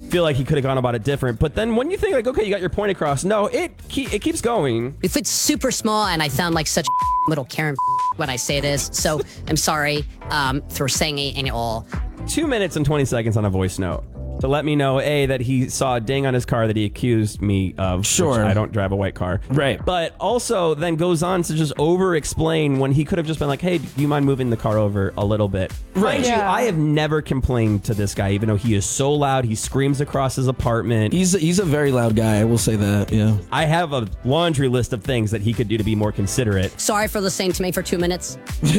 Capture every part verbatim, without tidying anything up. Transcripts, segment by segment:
feel like he could have gone about it different. But then when you think like, okay, you got your point across, no, it ke- it keeps going. If it's super small, and I sound like such a little Karen when I say this, so I'm sorry um, for saying it at all. Two minutes and twenty seconds on a voice note to let me know, A, that he saw a ding on his car that he accused me of. Sure. Which I don't drive a white car. Right. But also then goes on to just over-explain when he could have just been like, hey, do you mind moving the car over a little bit? Right. Mind you, Yeah. I have never complained to this guy, even though he is so loud. He screams across his apartment. He's he's a very loud guy. I will say that. Yeah. I have a laundry list of things that he could do to be more considerate. Sorry for listening to me for two minutes.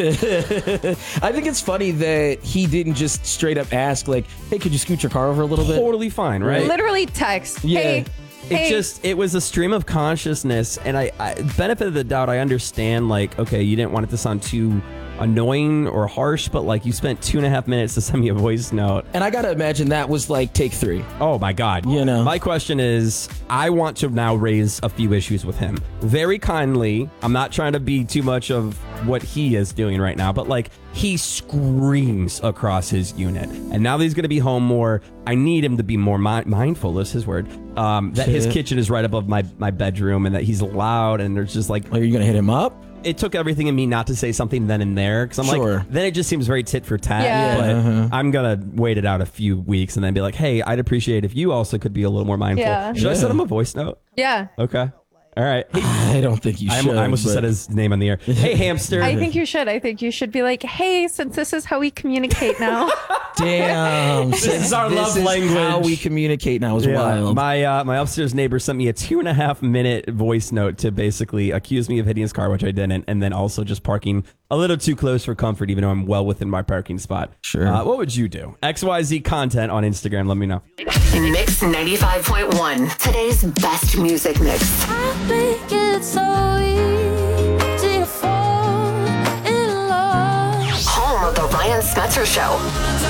I think it's funny that he didn't just straight up ask, like, hey, could you scoot your car over a little bit? Totally fine, right? Literally text. Yeah. Hey, It hey. just, it was a stream of consciousness, and I, I, benefit of the doubt, I understand, like, okay, you didn't want it to sound too annoying or harsh, but, like, you spent two and a half minutes to send me a voice note. And I got to imagine that was like take three. Oh, my God. You know. My question is, I want to now raise a few issues with him. Very kindly, I'm not trying to be too much of what he is doing right now, but, like, he screams across his unit. And now that he's going to be home more, I need him to be more mi- mindful, is his word, um, that his kitchen is right above my, my bedroom and that he's loud and there's just like... Are you going to hit him up? It took everything in me not to say something then and there, because I'm Sure. like, then it just seems very tit for tat. Yeah. But Uh-huh. I'm going to wait it out a few weeks and then be like, hey, I'd appreciate if you also could be a little more mindful. Yeah. Should I Yeah. send him a voice note? Yeah. Okay. All right. Hey, I don't think you I should. almost but- said his name on the air. Hey, hamster. I think you should. I think you should be like, hey, since this is how we communicate now. Damn. This is our love is language. How we communicate now is Yeah. wild. My uh, my upstairs neighbor sent me a two and a half minute voice note to basically accuse me of hitting his car, which I didn't, and then also just parking a little too close for comfort, even though I'm well within my parking spot. Sure. Uh, what would you do? X Y Z content on Instagram. Let me know. Mix ninety-five point one, today's best music mix. I think it's so easy to fall in love. Home of the Ryan Spencer Show.